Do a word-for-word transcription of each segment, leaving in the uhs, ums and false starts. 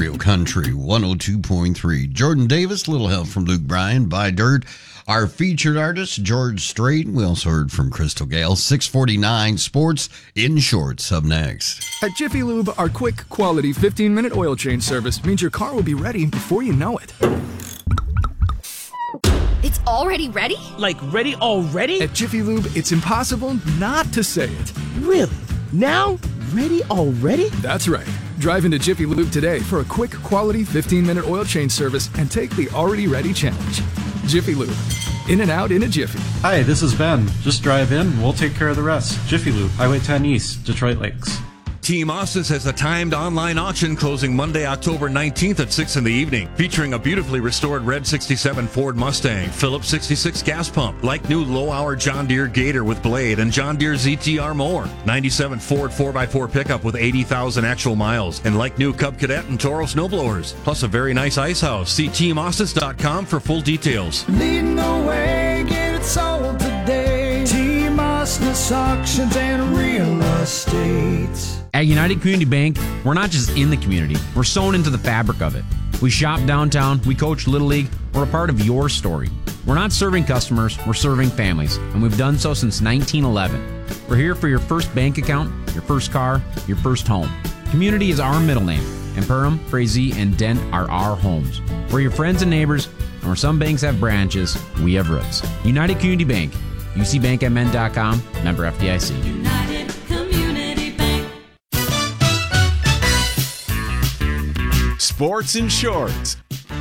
Real Country one oh two point three. Jordan Davis, little help from Luke Bryan, Buy Dirt. Our featured artist, George Strait. We also heard from Crystal Gale. six forty-nine Sports in Shorts up next. At Jiffy Lube, our quick, quality fifteen-minute oil change service means your car will be ready before you know it. It's already ready? Like ready already? At Jiffy Lube, it's impossible not to say it. Really? Now? Ready already? That's right. Drive into Jiffy Lube today for a quick, quality fifteen-minute oil change service and take the already ready challenge. Jiffy Lube. In and out in a jiffy. Hi, this is Ben. Just drive in, we'll take care of the rest. Jiffy Lube, Highway ten East, Detroit Lakes. Team Ostis has a timed online auction closing Monday, October nineteenth at six in the evening, featuring a beautifully restored red sixty-seven Ford Mustang, Phillips sixty-six gas pump, like new low-hour John Deere Gator with blade, and John Deere Z T R mower, ninety-seven Ford four by four pickup with eighty thousand actual miles, and like new Cub Cadet and Toro snowblowers, plus a very nice ice house. See team ostis dot com for full details. Leading the way, get it sold today. Team Ostis Auctions and Real Estate. At United Community Bank, we're not just in the community, we're sewn into the fabric of it. We shop downtown, we coach Little League, we're a part of your story. We're not serving customers, we're serving families, and we've done so since nineteen eleven. We're here for your first bank account, your first car, your first home. Community is our middle name, and Perham, Frazee, and Dent are our homes. We're your friends and neighbors, and where some banks have branches, we have roots. United Community Bank, U C bank M N dot com, member F D I C. United Community Bank. Sports in Shorts.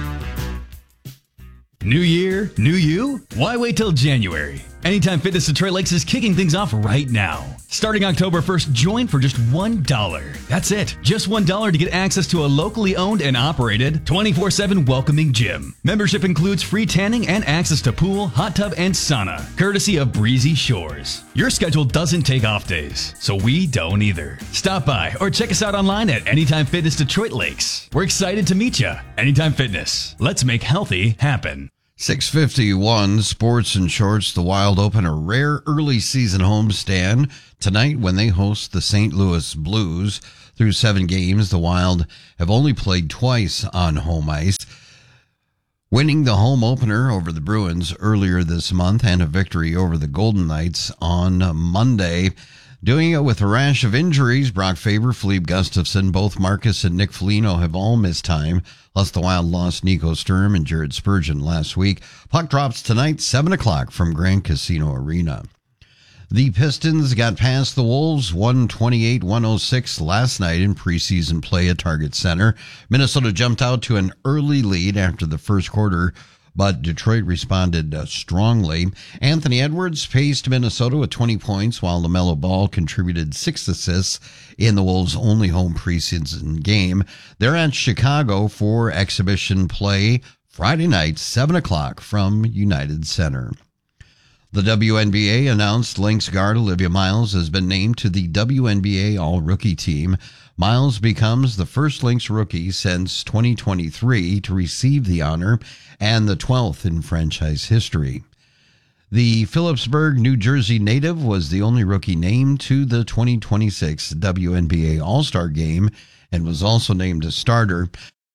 New year, new you? Why wait till January? Anytime Fitness Detroit Lakes is kicking things off right now. Starting October first, join for just one dollar. That's it. Just one dollar to get access to a locally owned and operated twenty-four seven welcoming gym. Membership includes free tanning and access to pool, hot tub, and sauna, courtesy of Breezy Shores. Your schedule doesn't take off days, so we don't either. Stop by or check us out online at Anytime Fitness Detroit Lakes. We're excited to meet you. Anytime Fitness. Let's make healthy happen. six fifty-one Sports and Shorts. The Wild open a rare early season homestand tonight when they host the Saint Louis Blues. Through seven games, the Wild have only played twice on home ice, winning the home opener over the Bruins earlier this month and a victory over the Golden Knights on Monday. Doing it with a rash of injuries, Brock Faber, Philippe Gustafsson, both Marcus and Nick Foligno have all missed time. Plus, the Wild lost Nico Sturm and Jared Spurgeon last week. Puck drops tonight, seven o'clock from Grand Casino Arena. The Pistons got past the Wolves, one twenty-eight one oh six last night in preseason play at Target Center. Minnesota jumped out to an early lead after the first quarter, but Detroit responded uh, strongly. Anthony Edwards paced Minnesota with twenty points, while LaMelo Ball contributed six assists in the Wolves' only home preseason game. They're at Chicago for exhibition play Friday night, seven o'clock from United Center. The W N B A announced Lynx guard Olivia Miles has been named to the W N B A All-Rookie team. Miles becomes the first Lynx rookie since twenty twenty-three to receive the honor and the twelfth in franchise history. The Phillipsburg, New Jersey native was the only rookie named to the twenty twenty-six W N B A All-Star Game and was also named a starter.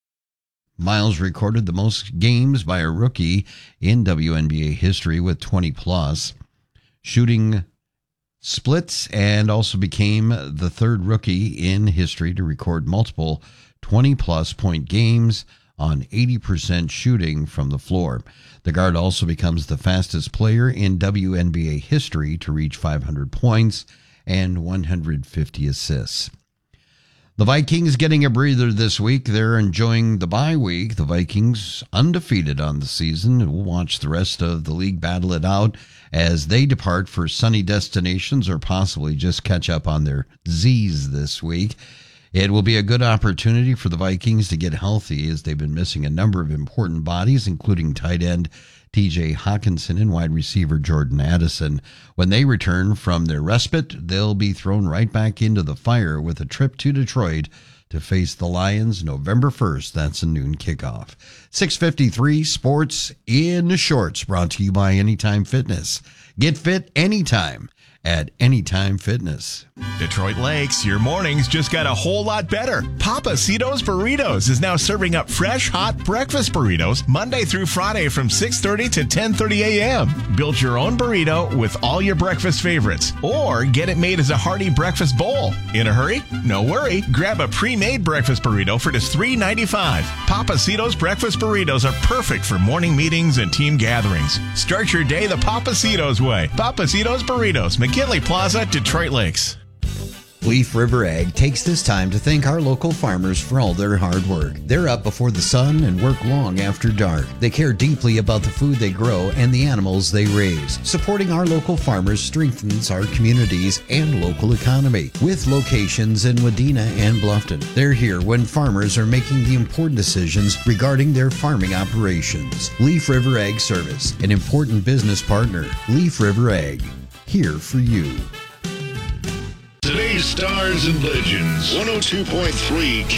Miles recorded the most games by a rookie in W N B A history with twenty plus, shooting splits, and also became the third rookie in history to record multiple twenty-plus point games on eighty percent shooting from the floor. The guard also becomes the fastest player in W N B A history to reach five hundred points and one hundred fifty assists. The Vikings getting a breather this week. They're enjoying the bye week. The Vikings undefeated on the season. We'll watch the rest of the league battle it out as they depart for sunny destinations or possibly just catch up on their Z's this week. It will be a good opportunity for the Vikings to get healthy as they've been missing a number of important bodies, including tight end T J Hawkinson and wide receiver Jordan Addison. When they return from their respite, they'll be thrown right back into the fire with a trip to Detroit to face the Lions November first. That's a noon kickoff. six fifty-three Sports in Shorts, brought to you by Anytime Fitness. Get fit anytime at Anytime Fitness. Detroit Lakes, your mornings just got a whole lot better. Papacitos Burritos is now serving up fresh, hot breakfast burritos Monday through Friday from six thirty to ten thirty a.m. Build your own burrito with all your breakfast favorites, or get it made as a hearty breakfast bowl. In a hurry? No worry. Grab a pre-made breakfast burrito for just three ninety-five. Papacitos breakfast burritos are perfect for morning meetings and team gatherings. Start your day the Papacitos way. Papacitos Burritos, McKinley Plaza, Detroit Lakes. Leaf River Ag takes this time to thank our local farmers for all their hard work. They're up before the sun and work long after dark. They care deeply about the food they grow and the animals they raise. Supporting our local farmers strengthens our communities and local economy. With locations in Wadena and Bluffton, they're here when farmers are making the important decisions regarding their farming operations. Leaf River Ag Service, an important business partner. Leaf River Ag, here for you. Today's Stars and Legends, one oh two point three